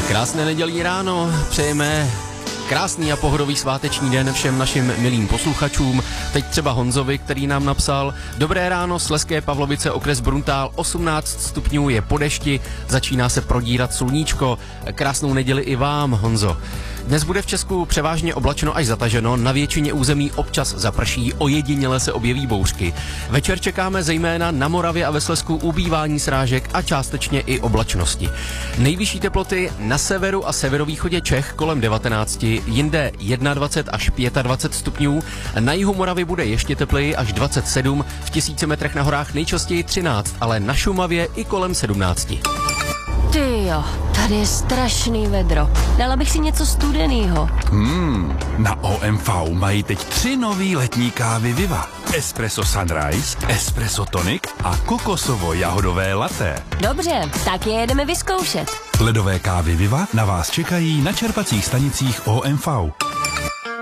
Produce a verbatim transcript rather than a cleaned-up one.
Krásné nedělí ráno, přejeme krásný a pohodový sváteční den všem našim milým posluchačům. Teď třeba Honzovi, který nám napsal: Dobré ráno, Slezské Pavlovice, okres Bruntál, osmnáct stupňů, je po dešti, začíná se prodírat sluníčko. Krásnou neděli i vám, Honzo. Dnes bude v Česku převážně oblačno až zataženo, na většině území občas zaprší, ojediněle se objeví bouřky. Večer čekáme zejména na Moravě a ve Slezsku ubývání srážek a částečně i oblačnosti. Nejvyšší teploty na severu a severovýchodě Čech kolem devatenáct, jinde dvacet jedna až dvacet pět stupňů, na jihu Moravy bude ještě tepleji až dvacet sedm, v tisíci metrech na horách nejčastěji třináct, ale na Šumavě i kolem sedmnáct. Ty jo, tady je strašný vedro. Dala bych si něco studenýho. Hmm, na O M V mají teď tři nový letní kávy Viva. Espresso Sunrise, Espresso Tonic a kokosovo-jahodové latte. Dobře, tak je jedeme vyzkoušet. Ledové kávy Viva na vás čekají na čerpacích stanicích O M V.